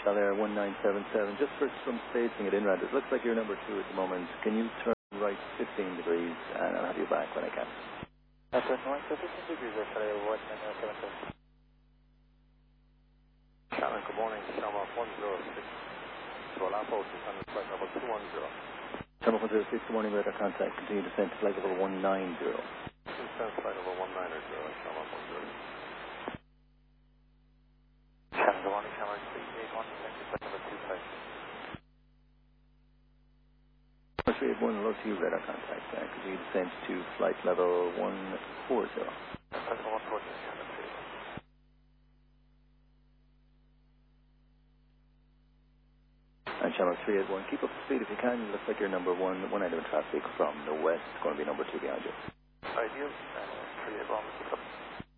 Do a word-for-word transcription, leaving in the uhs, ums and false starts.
Bel Air one nine seven seven. Just for some spacing at Inrad, it looks like you're number two at the moment. Can you turn right fifteen degrees and I'll have you back when I can. That's right, so fifteen degrees at Bel Air one nine seven seven. Shannon, good morning. Shamrock one zero six. So lap out is on the flight level two one zero. Shamrock one zero six, good morning, radar contact. Continue descent to flight level one nine zero. Descent flight level one nine zero, Shamrock one zero. Shannon, good morning, Shamrock three eight one, descent to flight level two five. three eight one, low to you, radar contact. Uh, continue descent to flight level one four zero. Flight level one four zero, Shannon three eight one. And Shamrock three eight one, keep up the speed if you can. It looks like you're number one, one item of traffic from the west. It's going to be number two behind you. Ideal, and three eight one, keep up.